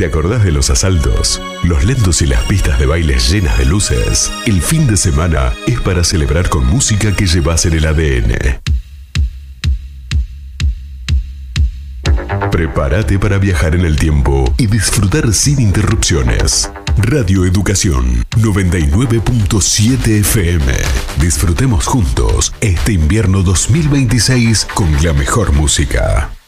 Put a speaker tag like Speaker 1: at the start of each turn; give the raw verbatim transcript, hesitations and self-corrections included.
Speaker 1: ¿Te acordás de los asaltos? Los lentos y las pistas de bailes llenas de luces. El fin de semana es para celebrar con música que llevas en el A D N. Prepárate para viajar en el tiempo y disfrutar sin interrupciones. Radio Educación noventa y nueve punto siete F M. Disfrutemos juntos este invierno dos mil veintiséis con la mejor música.